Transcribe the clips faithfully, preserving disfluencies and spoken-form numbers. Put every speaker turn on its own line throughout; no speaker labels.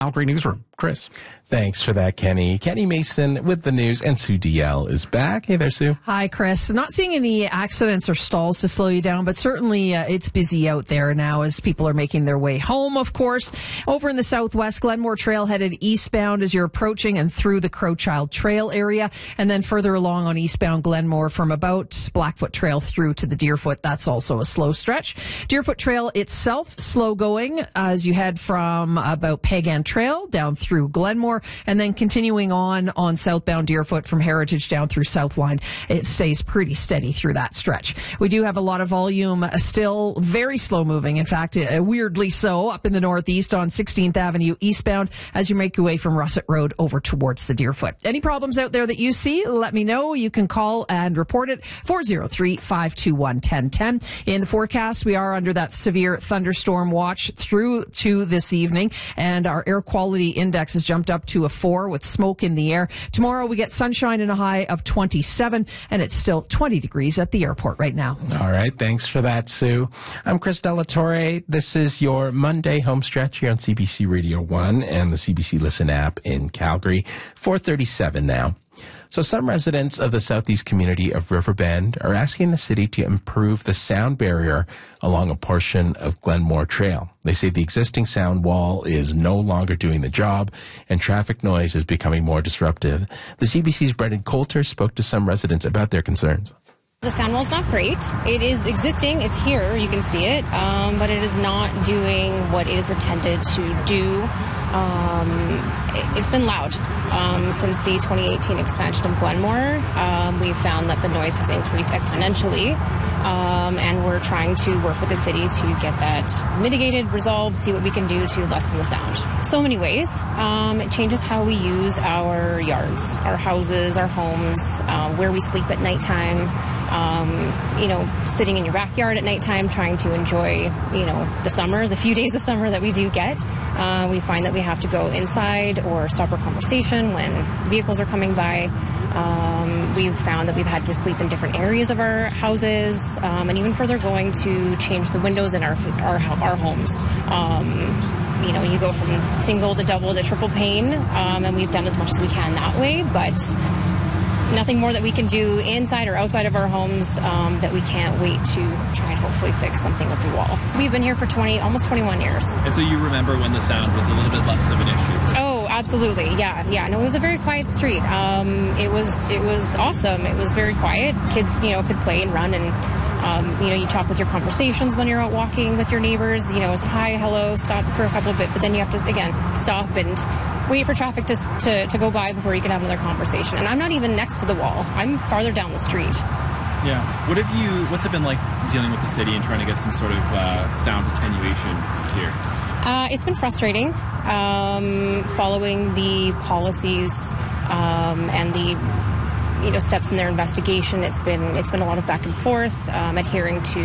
Calgary Newsroom. Chris.
Thanks for that, Kenny. Kenny Mason with the news, and Sue D L is back. Hey there, Sue.
Hi, Chris. Not seeing any accidents or stalls to slow you down, but certainly uh, it's busy out there now as people are making their way home, of course. Over in the southwest, Glenmore Trail headed eastbound as you're approaching and through the Crowchild Trail area, and then further along on eastbound Glenmore from about Blackfoot Trail through to the Deerfoot. That's also a slow stretch. Deerfoot Trail itself, slow going as you head from about Pagan Trail down through Glenmore, and then continuing on on southbound Deerfoot from Heritage down through Southline. It stays pretty steady through that stretch. We do have a lot of volume, uh, still very slow moving. In fact, uh, weirdly so, up in the northeast on sixteenth Avenue eastbound as you make your way from Russet Road over towards the Deerfoot. Any problems out there that you see, let me know. You can call and report it, four oh three, five two one, one oh one oh. In the forecast, we are under that severe thunderstorm watch through to this evening, and our air quality index has jumped up to a four with smoke in the air. Tomorrow we get sunshine and a high of twenty-seven, and it's still twenty degrees at the airport right now.
All right, thanks for that, Sue. I'm Chris Delatorre. This is your Monday home stretch here on C B C Radio one and the C B C Listen app in Calgary. four thirty-seven now. So some residents of the southeast community of Riverbend are asking the city to improve the sound barrier along a portion of Glenmore Trail. They say the existing sound wall is no longer doing the job and traffic noise is becoming more disruptive. The C B C's Brendan Coulter spoke to some residents about their concerns.
The sound wall's not great. It is existing. It's here. You can see it. Um, but it is not doing what it is intended to do. Um, it, it's been loud. Um, since the twenty eighteen expansion of Glenmore, um, we've found that the noise has increased exponentially. Um, and we're trying to work with the city to get that mitigated, resolved, see what we can do to lessen the sound. So many ways. Um, it changes how we use our yards, our houses, our homes, um, where we sleep at nighttime. Um, you know, sitting in your backyard at nighttime, trying to enjoy, you know, the summer, the few days of summer that we do get. Uh, we find that we have to go inside or stop our conversation when vehicles are coming by. Um, we've found that we've had to sleep in different areas of our houses, um, and even further going to change the windows in our our, our homes. Um, you know, you go from single to double to triple pane, um, and we've done as much as we can that way, but nothing more that we can do inside or outside of our homes um, that we can't wait to try and hopefully fix something with the wall. We've been here for twenty, almost twenty-one years.
And so you remember when the sound was a little bit less of an issue?
Oh, absolutely. Yeah, yeah. No, it was a very quiet street. Um, it was, it was awesome. It was very quiet. Kids, you know, could play and run, and Um, you know, you talk with your conversations when you're out walking with your neighbors, you know, it's hi, hello, stop for a couple of bit, but then you have to, again, stop and wait for traffic to, to, to go by before you can have another conversation. And I'm not even next to the wall. I'm farther down the street.
Yeah. What have you, what's it been like dealing with the city and trying to get some sort of uh, sound attenuation here?
Uh, it's been frustrating, um, following the policies um, and the you know, steps in their investigation. It's been it's been a lot of back and forth, um, adhering to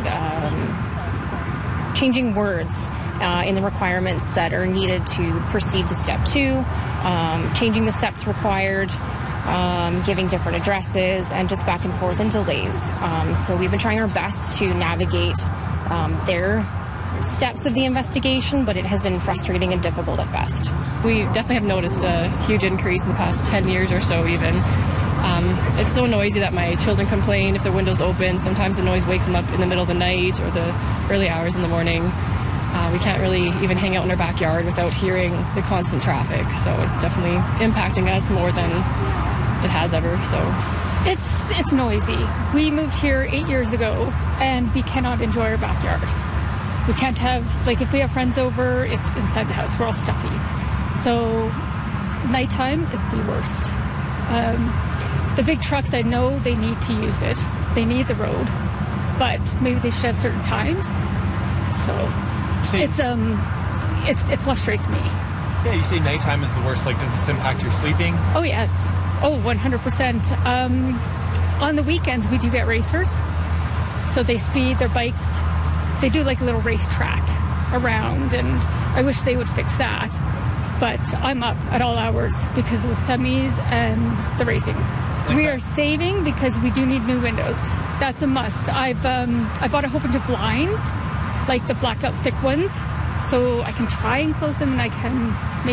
um, changing words uh, in the requirements that are needed to proceed to step two, um, changing the steps required, um, giving different addresses, and just back and forth and delays. Um, so we've been trying our best to navigate um, their steps of the investigation, but it has been frustrating and difficult at best.
We definitely have noticed a huge increase in the past ten years or so even. Um, it's so noisy that my children complain if the window's open. Sometimes the noise wakes them up in the middle of the night or the early hours in the morning. Uh, we can't really even hang out in our backyard without hearing the constant traffic. So it's definitely impacting us more than it has ever. So
it's it's noisy. We moved here eight years ago, and we cannot enjoy our backyard. We can't have, like, if we have friends over, it's inside the house. We're all stuffy. So nighttime is the worst. Um, the big trucks, I know they need to use it. They need the road, but maybe they should have certain times. So
say,
it's um, it's, it frustrates me.
Yeah, you say nighttime is the worst. Like, does this impact your sleeping?
Oh yes. Oh, one hundred percent. Um, on the weekends, we do get racers, so they speed their bikes. They do like a little racetrack around, and I wish they would fix that. But I'm up at all hours because of the semis and the racing. Like we that. Are saving because we do need new windows. That's a must. I've um, I bought a whole bunch of blinds, like the blackout thick ones, so I can try and close them, and I can maybe